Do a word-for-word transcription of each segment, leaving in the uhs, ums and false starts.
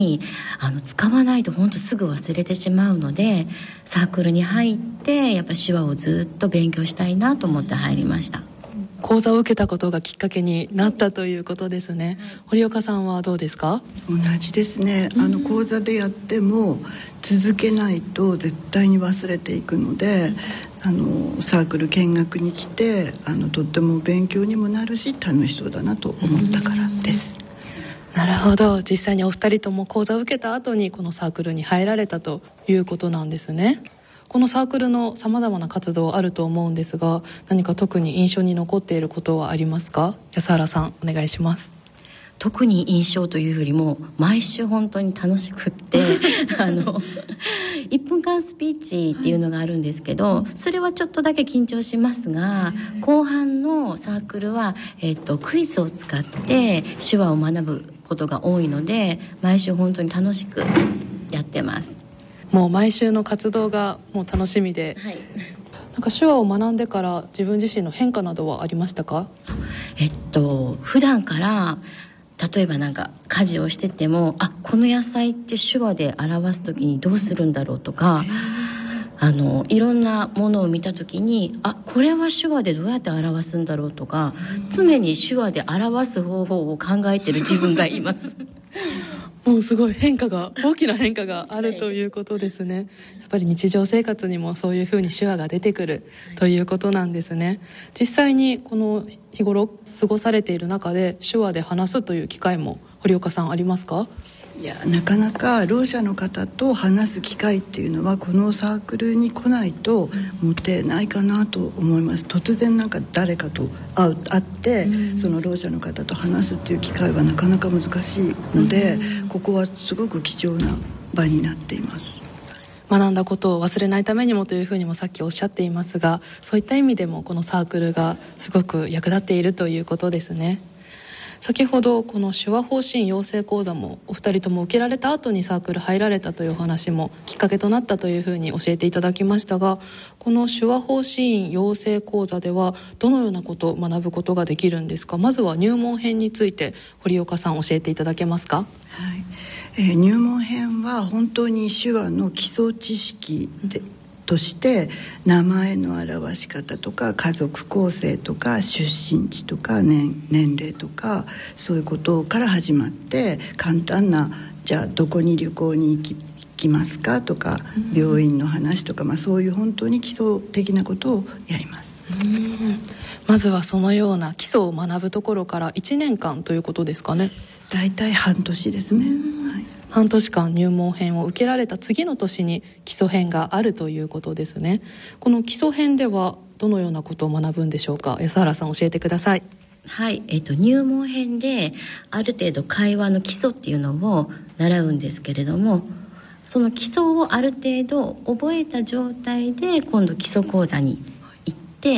あの使わないと本当すぐ忘れてしまうので、サークルに入ってやっぱ手話をずっと勉強したいなと思って入りました。 講座を受けたことがきっかけになったということですね。堀岡さんはどうですか？ 同じですね。あの講座でやっても続けないと絶対に忘れていくので、あのサークル見学に来てあのとっても勉強にもなるし楽しそうだなと思ったからです。 なるほど。実際にお二人とも講座を受けた後にこのサークルに入られたということなんですね。このサークルのさまざまな活動あると思うんですが、何か特に印象に残っていることはありますか？安原さん、お願いします。 特に印象というよりも毎週本当に楽しくってあのいっぷんかんスピーチっていうのがあるんですけど、それはちょっとだけ緊張しますが、後半のサークルは、えっと、クイズを使って手話を学ぶことが多いので、毎週本当に楽しくやってます。 もう毎週の活動がもう楽しみで、はい、なんか手話を学んでから自分自身の変化などはありましたか？ えっと普段から例えばなんか家事をしてても、あ、この野菜って手話で表すときにどうするんだろうとか、あのいろんなものを見たときに、あ、これは手話でどうやって表すんだろうとか、常に手話で表す方法を考えてる自分がいますもうすごい変化が大きな変化があるということですね。やっぱり日常生活にもそういうふうに手話が出てくるということなんですね。実際にこの日頃過ごされている中で手話で話すという機会も堀岡さんありますか？ いや、なかなかろう者の方と話す機会っていうのはこのサークルに来ないと持ってないかなと思います。突然なんか誰かと会う会って、うん、そのろう者の方と話すっていう機会はなかなか難しいので、うん、ここはすごく貴重な場になっています。 学んだことを忘れないためにもというふうにもさっきおっしゃっていますが、そういった意味でもこのサークルがすごく役立っているということですね。先ほどこの手話方針養成講座もお二人とも受けられた後にサークル入られたというお話もきっかけとなったというふうに教えていただきましたが、この手話方針養成講座ではどのようなことを学ぶことができるんですか？まずは入門編について堀岡さん教えていただけますか？ はい、えー、入門編は本当に手話の基礎知識で、うんとして名前の表し方とか家族構成とか出身地とか 年, 年齢とかそういうことから始まって、簡単なじゃあどこに旅行に行き、行きますかとか、うん、病院の話とか、まあ、そういう本当に基礎的なことをやります。 うん、まずはそのような基礎を学ぶところからいちねんかんということですかね？ だいたい半年ですね。はい、 半年間入門編を受けられた次の年に基礎編があるということですね。この基礎編ではどのようなことを学ぶんでしょうか？安原さん、教えてください。 はい、えっと、入門編である程度会話の基礎っていうのを習うんですけれども、その基礎をある程度覚えた状態で今度基礎講座に行って、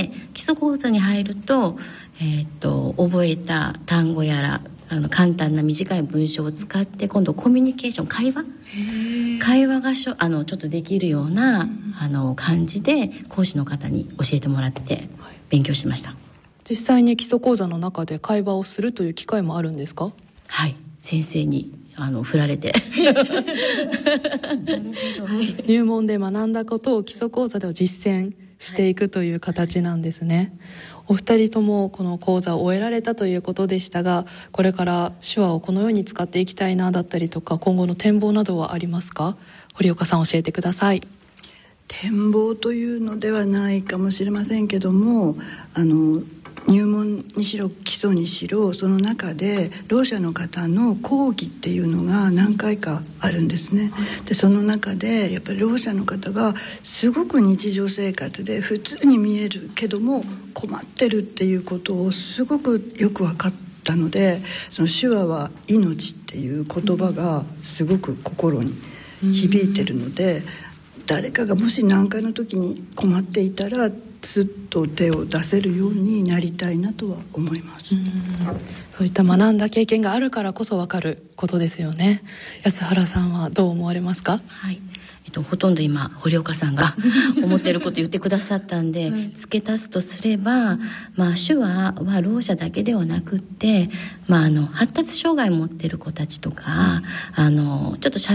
基礎講座に入ると、えっと、覚えた単語やらあの簡単な短い文章を使って今度コミュニケーション会話会話がしょあのちょっとできるような、うん、あの感じで講師の方に教えてもらって勉強しました。はい、 実際に基礎講座の中で会話をするという機会もあるんですか？ はい、先生にあの振られて入門で学んだことを基礎講座では実践していくという形なんですね。はい、お二人ともこの講座を終えられたということでしたが、これから手話をこのように使っていきたいなだったりとか、今後の展望などはありますか？堀岡さん、教えてください。 展望というのではないかもしれませんけども、あの入門にしろ基礎にしろ、その中でろう者の方の講義っていうのが何回かあるんですね。でその中でやっぱりろう者の方がすごく日常生活で普通に見えるけども困ってるっていうことをすごくよく分かったので、その手話は命っていう言葉がすごく心に響いてるので、誰かがもし何かの時に困っていたらスッと手を出せるようになりたいなとは思います。 うん、そういった学んだ経験があるからこそ分かることですよね。安原さんはどう思われますか？ はい、えっと、ほとんど今堀岡さんが思っていること言ってくださったんで、はい、付け足すとすれば、まあ、手話はろう者だけではなくって、まあ、あの発達障害を持っている子たちとか、うん、あのちょっとしゃ